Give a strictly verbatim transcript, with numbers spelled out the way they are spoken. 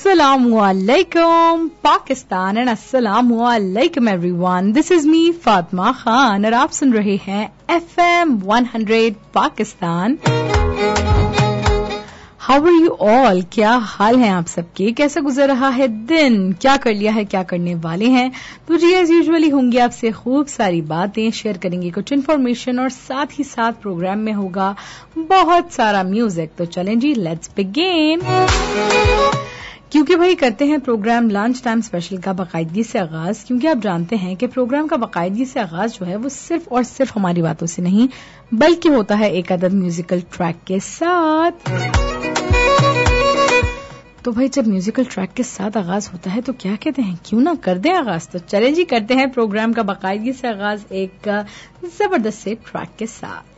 Assalamualaikum Pakistan and Assalamualaikum everyone. This is me Fatima Khan और आप सुन रहे हैं F M one hundred Pakistan. How are you all? क्या हाल है आप सबके? कैसा गुजर रहा है दिन? क्या कर लिया है, क्या करने वाले हैं? तो जी एज यूजुअली होंगी आपसे खूब सारी बातें, शेयर करेंगे कुछ इन्फॉर्मेशन और साथ ही साथ प्रोग्राम में होगा बहुत सारा म्यूजिक. तो चलें जी, लेट्स बिगिन. क्योंकि भाई करते हैं प्रोग्राम लंच टाइम स्पेशल का बाकायदगी से आगाज, क्योंकि आप जानते हैं कि प्रोग्राम का बाकायदगी से आगाज जो है वो सिर्फ और सिर्फ हमारी बातों से नहीं बल्कि होता है एक अदद म्यूजिकल ट्रैक के साथ. तो भाई जब म्यूजिकल ट्रैक के साथ आगाज होता है तो क्या कहते हैं, क्यों ना कर दें आगाज. तो चले जी करते हैं प्रोग्राम का बाकायदगी से आगाज एक जबरदस्त से ट्रैक के साथ.